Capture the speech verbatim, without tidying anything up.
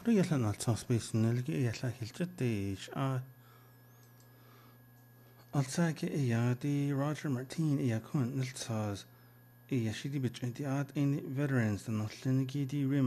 Rialan altsaarspeisnalgi iallahilchatteish a altsaki iyadi Roger Martin iyakun niltsaas iyashidi bitchinti ad in veterans the notlinigi di rim